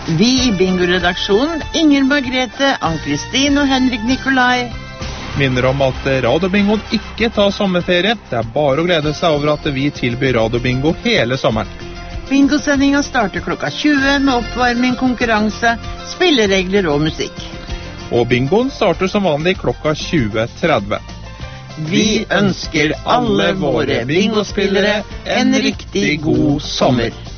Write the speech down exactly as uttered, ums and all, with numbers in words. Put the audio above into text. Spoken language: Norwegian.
Vi i Bingo-redaksjonen, Inger Margrethe, Ann-Kristin og Henrik Nikolai, minner om at Radiobingoen ikke tar sommerferie. Det er bare å glede seg over at vi tilbyr Radiobingo hele sommeren. Bingosendingen starter klokka tjue med oppvarming, konkurranse, spilleregler og musikk. Og bingoen starter som vanlig klokka tjue tretti. Vi ønsker alle våre bingospillere en riktig god sommer.